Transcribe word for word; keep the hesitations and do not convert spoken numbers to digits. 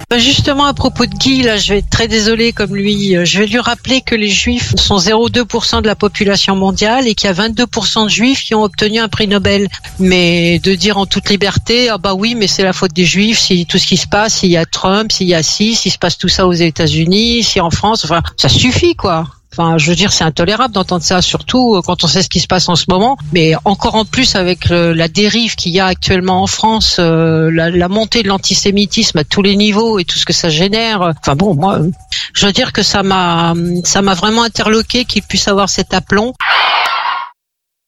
Bah justement, à propos de Guy, là, je vais être très désolée comme lui. Je vais lui rappeler que les Juifs sont zéro virgule deux pour cent de la population mondiale et qu'il y a vingt-deux pour cent de Juifs qui ont obtenu un prix Nobel. Mais de dire en toute liberté, ah bah oui, mais c'est la faute des Juifs, si tout ce qui se passe, s'il y a Trump, s'il y a ci, s'il se passe tout ça aux États-Unis, si en France, enfin, ça suffit, quoi. Enfin, je veux dire, c'est intolérable d'entendre ça, surtout quand on sait ce qui se passe en ce moment. Mais encore en plus avec le, la dérive qu'il y a actuellement en France, euh, la, la montée de l'antisémitisme à tous les niveaux et tout ce que ça génère. Enfin bon, moi, je veux dire que ça m'a, ça m'a vraiment interloqué qu'il puisse avoir cet aplomb.